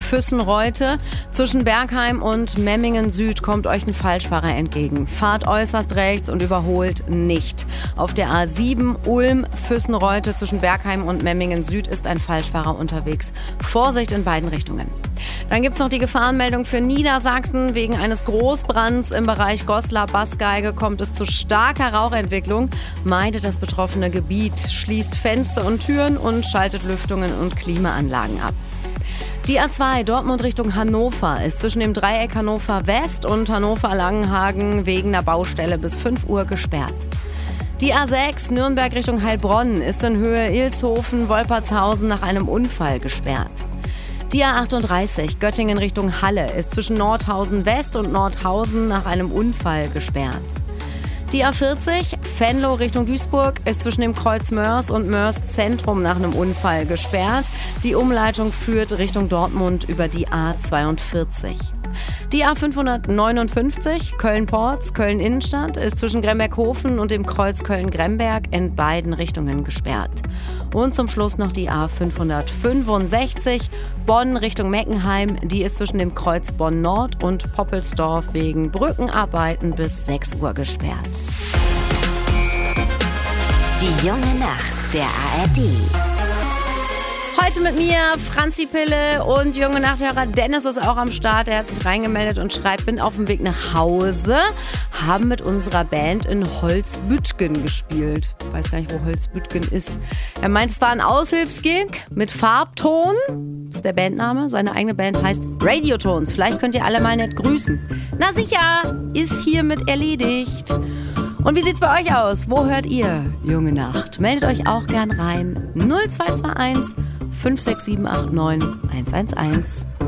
Füssen-Reute. Zwischen Bergheim und Memmingen Süd kommt euch ein Falschfahrer entgegen. Fahrt äußerst rechts und überholt nicht. Auf der A7 Ulm-Füssen-Reute zwischen Bergheim und Memmingen Süd ist ein Falschfahrer unterwegs. Vorsicht in beiden Richtungen. Dann gibt es noch die Gefahrenmeldung für Niedersachsen. Wegen eines Großbrands im Bereich Goslar-Bassgeige kommt es zu starker Rauchentwicklung. Meidet das betroffene Gebiet, schließt Fenster und Türen und schaltet Lüftungen und Klimaanlagen ab. Die A2 Dortmund Richtung Hannover ist zwischen dem Dreieck Hannover West und Hannover-Langenhagen wegen einer Baustelle bis 5 Uhr gesperrt. Die A6 Nürnberg Richtung Heilbronn ist in Höhe Ilshofen-Wolpertshausen nach einem Unfall gesperrt. Die A38 Göttingen Richtung Halle ist zwischen Nordhausen West und Nordhausen nach einem Unfall gesperrt. Die A40 Venlo Richtung Duisburg ist zwischen dem Kreuz Mörs und Mörs Zentrum nach einem Unfall gesperrt. Die Umleitung führt Richtung Dortmund über die A42. Die A559 Köln-Porz, Köln-Innenstadt ist zwischen Gremberghofen und dem Kreuz Köln-Gremberg in beiden Richtungen gesperrt. Und zum Schluss noch die A565 Bonn Richtung Meckenheim. Die ist zwischen dem Kreuz Bonn-Nord und Poppelsdorf wegen Brückenarbeiten bis 6 Uhr gesperrt. Die junge Nacht der ARD. Heute mit mir Franzi Pille und junge Nachthörer Dennis ist auch am Start. Er hat sich reingemeldet und schreibt, bin auf dem Weg nach Hause, haben mit unserer Band in Holzbüttgen gespielt. Ich weiß gar nicht, wo Holzbüttgen ist. Er meint, es war ein Aushilfsgig mit Farbton. Das ist der Bandname. Seine eigene Band heißt Radiotones. Vielleicht könnt ihr alle mal nett grüßen. Na sicher, ist hiermit erledigt. Und wie sieht's bei euch aus? Wo hört ihr Junge Nacht? Meldet euch auch gern rein. 0221 56789 111.